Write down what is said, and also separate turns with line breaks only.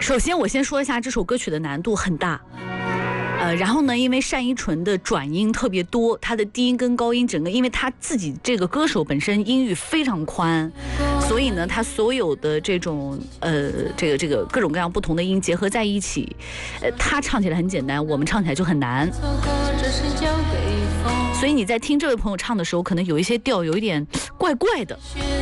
首先我先说一下这首歌曲的难度很大。然后呢，因为单依纯的转音特别多，她的低音跟高音整个，因为她自己这个歌手本身音域非常宽，所以呢，她所有的这种这个各种各样不同的音结合在一起，她唱起来很简单，我们唱起来就很难。所以你在听这位朋友唱的时候，可能有一些调有一点怪怪的。